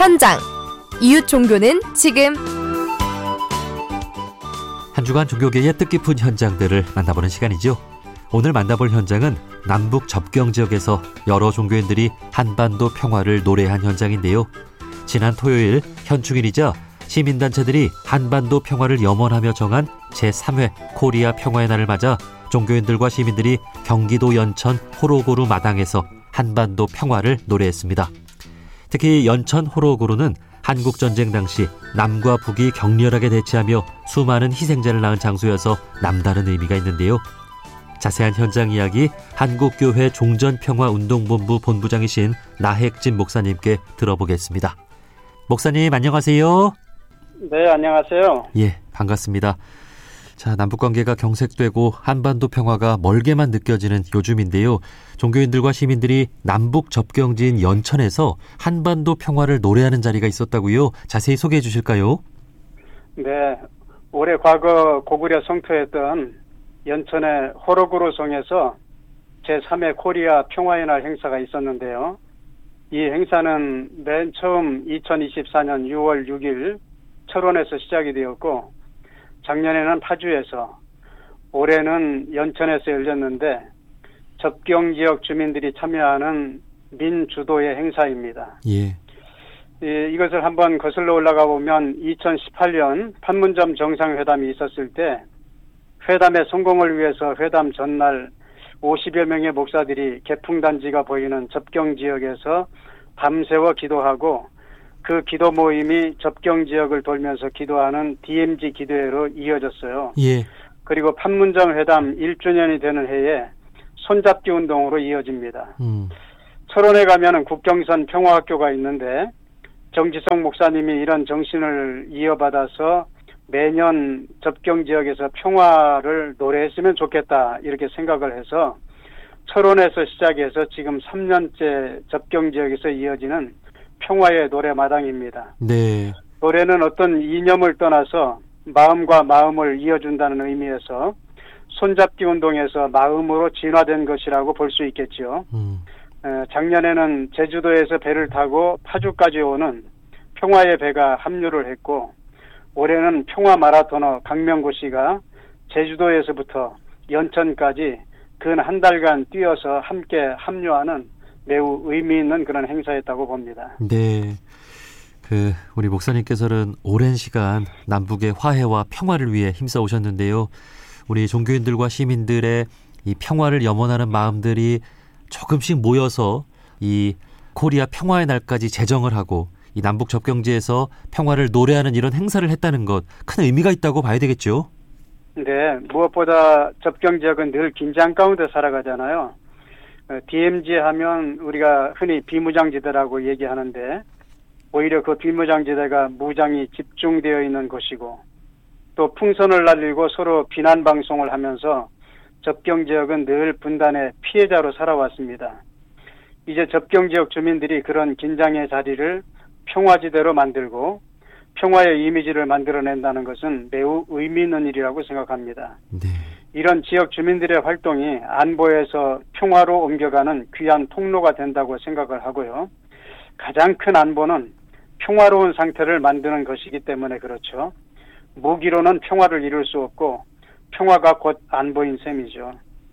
현장. 이웃 종교는 지금. 한 주간 종교계의 뜻깊은 현장들을 만나보는 시간이죠. 오늘 만나볼 현장은 남북 접경 지역에서 여러 종교인들이 한반도 평화를 노래한 현장인데요. 지난 토요일 현충일이자 시민단체들이 한반도 평화를 염원하며 정한 제3회 코리아 평화의 날을 맞아 종교인들과 시민들이 경기도 연천 호로고루 마당에서 한반도 평화를 노래했습니다. 특히 연천 호로고루는 한국전쟁 당시 남과 북이 격렬하게 대치하며 수많은 희생자를 낳은 장소여서 남다른 의미가 있는데요. 자세한 현장 이야기 한국교회 종전평화운동본부 본부장이신 나핵진 목사님께 들어보겠습니다. 목사님 안녕하세요. 네, 안녕하세요. 예, 반갑습니다. 자, 남북관계가 경색되고 한반도 평화가 멀게만 느껴지는 요즘인데요. 종교인들과 시민들이 남북 접경지인 연천에서 한반도 평화를 노래하는 자리가 있었다고요. 자세히 소개해 주실까요? 네, 올해 과거 고구려 성토했던 연천의 호로구루 성에서 제3회 코리아 평화의 날 행사가 있었는데요. 이 행사는 맨 처음 2024년 6월 6일 철원에서 시작이 되었고 작년에는 파주에서, 올해는 연천에서 열렸는데 접경지역 주민들이 참여하는 민주도의 행사입니다. 예. 이것을 한번 거슬러 올라가 보면 2018년 판문점 정상회담이 있었을 때 회담의 성공을 위해서 회담 전날 50여 명의 목사들이 개풍단지가 보이는 접경지역에서 밤새워 기도하고 그 기도 모임이 접경지역을 돌면서 기도하는 DMZ 기도회로 이어졌어요. 예. 그리고 판문점 회담 1주년이 되는 해에 손잡기 운동으로 이어집니다. 철원에 가면은 국경선 평화학교가 있는데 정지성 목사님이 이런 정신을 이어받아서 매년 접경지역에서 평화를 노래했으면 좋겠다 이렇게 생각을 해서 철원에서 시작해서 지금 3년째 접경지역에서 이어지는 평화의 노래마당입니다. 네. 노래는 어떤 이념을 떠나서 마음과 마음을 이어준다는 의미에서 손잡기 운동에서 마음으로 진화된 것이라고 볼 수 있겠죠. 작년에는 제주도에서 배를 타고 파주까지 오는 평화의 배가 합류를 했고 올해는 평화 마라토너 강명구 씨가 제주도에서부터 연천까지 근 한 달간 뛰어서 함께 합류하는 매우 의미 있는 그런 행사였다고 봅니다. 네. 우리 목사님께서는 오랜 시간 남북의 화해와 평화를 위해 힘써 오셨는데요. 우리 종교인들과 시민들의 이 평화를 염원하는 마음들이 조금씩 모여서 이 코리아 평화의 날까지 제정을 하고 이 남북 접경지에서 평화를 노래하는 이런 행사를 했다는 것, 큰 의미가 있다고 봐야 되겠죠? 네. 무엇보다 접경지역은 늘 긴장 가운데 살아가잖아요. DMZ 하면 우리가 흔히 비무장지대라고 얘기하는데 오히려 그 비무장지대가 무장이 집중되어 있는 곳이고 또 풍선을 날리고 서로 비난 방송을 하면서 접경지역은 늘 분단의 피해자로 살아왔습니다. 이제 접경지역 주민들이 그런 긴장의 자리를 평화지대로 만들고 평화의 이미지를 만들어낸다는 것은 매우 의미 있는 일이라고 생각합니다. 네. 이런 지역 주민들의 활동이 안보에서 평화로 옮겨가는 귀한 통로가 된다고 생각을 하고요. 가장 큰 안보는 평화로운 상태를 만드는 것이기 때문에 그렇죠. 무기로는 평화를 이룰 수 없고 평화가 곧 안보인 셈이죠.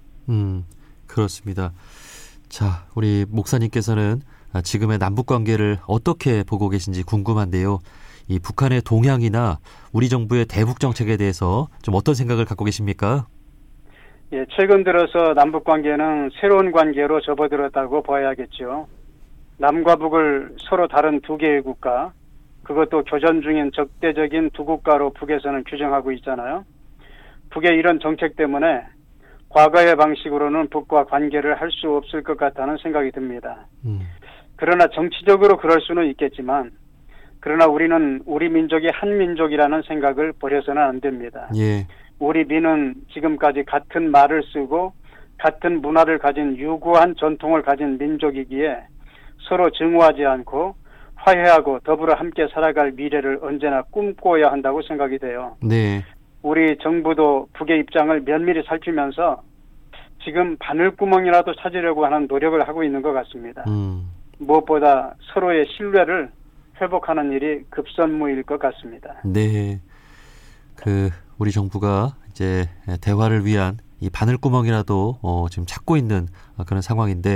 그렇습니다. 자, 우리 목사님께서는 지금의 남북관계를 어떻게 보고 계신지 궁금한데요. 이 북한의 동향이나 우리 정부의 대북 정책에 대해서 좀 어떤 생각을 갖고 계십니까? 예, 최근 들어서 남북관계는 새로운 관계로 접어들었다고 봐야겠죠. 남과 북을 서로 다른 두 개의 국가, 그것도 교전 중인 적대적인 두 국가로 북에서는 규정하고 있잖아요. 북의 이런 정책 때문에 과거의 방식으로는 북과 관계를 할 수 없을 것 같다는 생각이 듭니다. 그러나 정치적으로 그럴 수는 있겠지만 그러나 우리는 우리 민족이 한 민족이라는 생각을 버려서는 안 됩니다. 예. 우리 민은 지금까지 같은 말을 쓰고 같은 문화를 가진 유구한 전통을 가진 민족이기에 서로 증오하지 않고 화해하고 더불어 함께 살아갈 미래를 언제나 꿈꿔야 한다고 생각이 돼요. 네. 우리 정부도 북의 입장을 면밀히 살피면서 지금 바늘구멍이라도 찾으려고 하는 노력을 하고 있는 것 같습니다. 무엇보다 서로의 신뢰를 회복하는 일이 급선무일 것 같습니다. 네. 우리 정부가 이제 대화를 위한 이 바늘구멍이라도 지금 찾고 있는 그런 상황인데,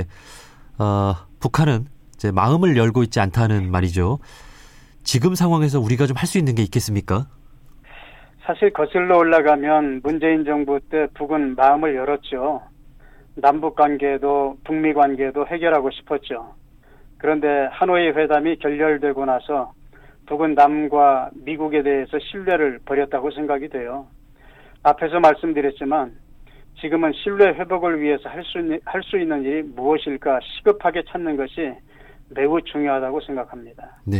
북한은 이제 마음을 열고 있지 않다는 말이죠. 지금 상황에서 우리가 좀 할 수 있는 게 있겠습니까? 사실 거슬러 올라가면 문재인 정부 때 북은 마음을 열었죠. 남북 관계도 북미 관계도 해결하고 싶었죠. 그런데 하노이 회담이 결렬되고 나서 북은 남과 미국에 대해서 신뢰를 버렸다고 생각이 돼요. 앞에서 말씀드렸지만 지금은 신뢰 회복을 위해서 할 수 있는 일이 무엇일까 시급하게 찾는 것이 매우 중요하다고 생각합니다. 네.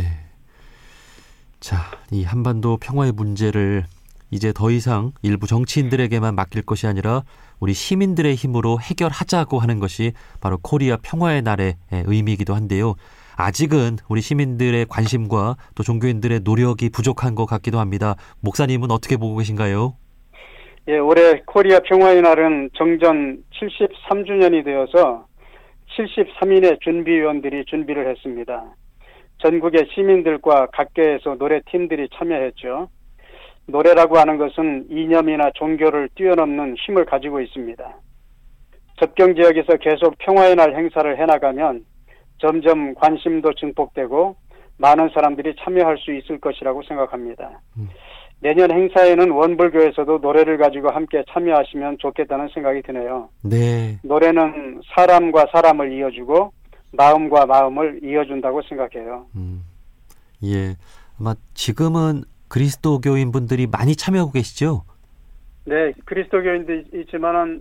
자, 이 한반도 평화의 문제를 이제 더 이상 일부 정치인들에게만 맡길 것이 아니라 우리 시민들의 힘으로 해결하자고 하는 것이 바로 코리아 평화의 날의 의미이기도 한데요. 아직은 우리 시민들의 관심과 또 종교인들의 노력이 부족한 것 같기도 합니다. 목사님은 어떻게 보고 계신가요? 예, 올해 코리아 평화의 날은 정전 73주년이 되어서 73인의 준비위원들이 준비를 했습니다. 전국의 시민들과 각계에서 노래팀들이 참여했죠. 노래라고 하는 것은 이념이나 종교를 뛰어넘는 힘을 가지고 있습니다. 접경 지역에서 계속 평화의 날 행사를 해나가면 점점 관심도 증폭되고 많은 사람들이 참여할 수 있을 것이라고 생각합니다. 내년 행사에는 원불교에서도 노래를 가지고 함께 참여하시면 좋겠다는 생각이 드네요. 네. 노래는 사람과 사람을 이어주고 마음과 마음을 이어준다고 생각해요. 예, 아마 지금은 그리스도교인 분들이 많이 참여하고 계시죠? 네, 그리스도교인도 있지만은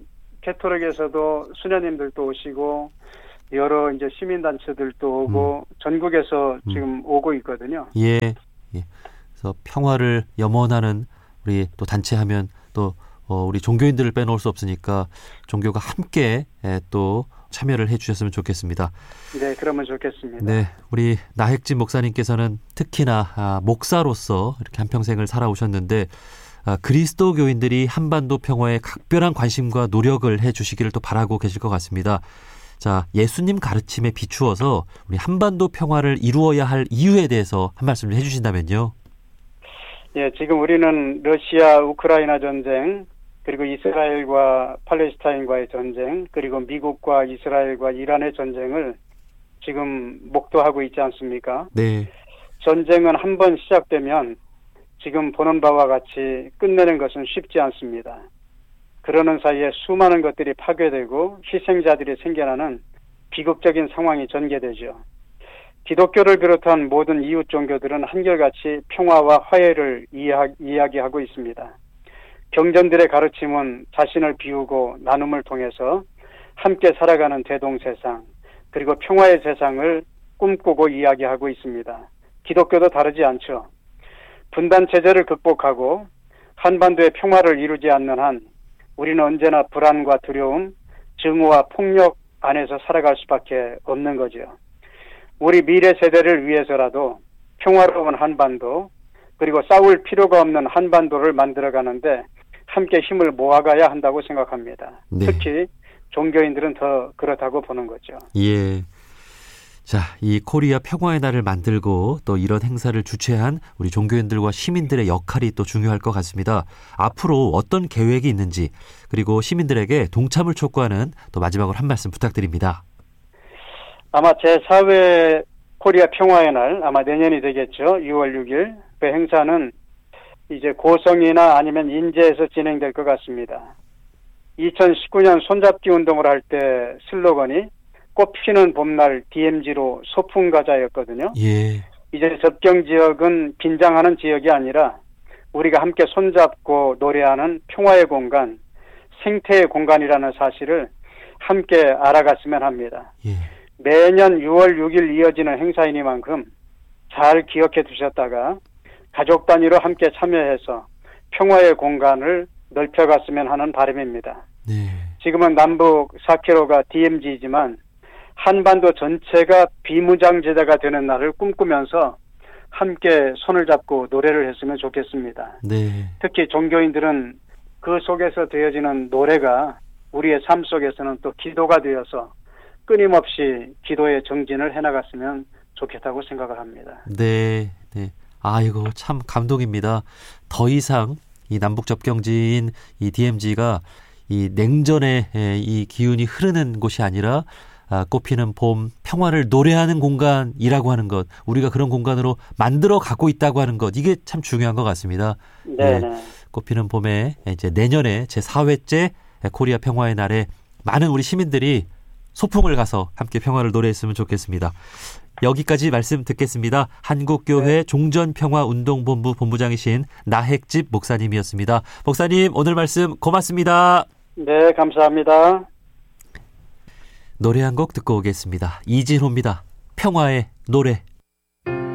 캐토릭에서도 수녀님들도 오시고 여러 이제 시민단체들도 오고 전국에서 지금 오고 있거든요. 예, 예. 그래서 평화를 염원하는 우리 또 단체하면 또 우리 종교인들을 빼놓을 수 없으니까 종교가 함께 또 참여를 해주셨으면 좋겠습니다. 네, 그러면 좋겠습니다. 네, 우리 나핵진 목사님께서는 특히나 목사로서 이렇게 한평생을 살아오셨는데 그리스도교인들이 한반도 평화에 각별한 관심과 노력을 해주시기를 또 바라고 계실 것 같습니다. 자, 예수님 가르침에 비추어서 우리 한반도 평화를 이루어야 할 이유에 대해서 한 말씀 해주신다면요. 예, 지금 우리는 러시아 우크라이나 전쟁, 그리고 이스라엘과 팔레스타인과의 전쟁, 그리고 미국과 이스라엘과 이란의 전쟁을 지금 목도하고 있지 않습니까? 네. 전쟁은 한 번 시작되면 지금 보는 바와 같이 끝내는 것은 쉽지 않습니다. 그러는 사이에 수많은 것들이 파괴되고 희생자들이 생겨나는 비극적인 상황이 전개되죠. 기독교를 비롯한 모든 이웃 종교들은 한결같이 평화와 화해를 이야기하고 있습니다. 경전들의 가르침은 자신을 비우고 나눔을 통해서 함께 살아가는 대동세상, 그리고 평화의 세상을 꿈꾸고 이야기하고 있습니다. 기독교도 다르지 않죠. 분단 체제를 극복하고 한반도의 평화를 이루지 않는 한 우리는 언제나 불안과 두려움, 증오와 폭력 안에서 살아갈 수밖에 없는 거죠. 우리 미래 세대를 위해서라도 평화로운 한반도, 그리고 싸울 필요가 없는 한반도를 만들어가는데 함께 힘을 모아가야 한다고 생각합니다. 네. 특히 종교인들은 더 그렇다고 보는 거죠. 예. 자, 이 코리아 평화의 날을 만들고 또 이런 행사를 주최한 우리 종교인들과 시민들의 역할이 또 중요할 것 같습니다. 앞으로 어떤 계획이 있는지, 그리고 시민들에게 동참을 촉구하는 또 마지막으로 한 말씀 부탁드립니다. 아마 제4회 코리아 평화의 날, 아마 내년이 되겠죠. 6월 6일. 그 행사는 이제 고성이나 아니면 인제에서 진행될 것 같습니다. 2019년 손잡기 운동을 할 때 슬로건이 꽃피는 봄날 DMZ로 소풍 가자였거든요. 예. 이제 접경 지역은 긴장하는 지역이 아니라 우리가 함께 손잡고 노래하는 평화의 공간, 생태의 공간이라는 사실을 함께 알아갔으면 합니다. 예. 매년 6월 6일 이어지는 행사이니만큼 잘 기억해 두셨다가 가족 단위로 함께 참여해서 평화의 공간을 넓혀갔으면 하는 바람입니다. 네. 지금은 남북 4km가 DMZ이지만 한반도 전체가 비무장지대가 되는 날을 꿈꾸면서 함께 손을 잡고 노래를 했으면 좋겠습니다. 네. 특히 종교인들은 그 속에서 되어지는 노래가 우리의 삶 속에서는 또 기도가 되어서 끊임없이 기도의 정진을 해나갔으면 좋겠다고 생각을 합니다. 네, 네. 아이고, 참 감동입니다. 더 이상 이 남북 접경지인 이 DMZ가 이 냉전의 이 기운이 흐르는 곳이 아니라 꽃피는 봄, 평화를 노래하는 공간이라고 하는 것, 우리가 그런 공간으로 만들어 가고 있다고 하는 것, 이게 참 중요한 것 같습니다. 네. 꽃피는 봄에 이제 내년에 제4회째 코리아 평화의 날에 많은 우리 시민들이 소풍을 가서 함께 평화를 노래했으면 좋겠습니다. 여기까지 말씀 듣겠습니다. 한국교회 종전평화운동본부 본부장이신 나핵집 목사님이었습니다. 목사님, 오늘 말씀 고맙습니다. 네, 감사합니다. 노래 한 곡 듣고 오겠습니다. 이진호입니다. 평화의 노래.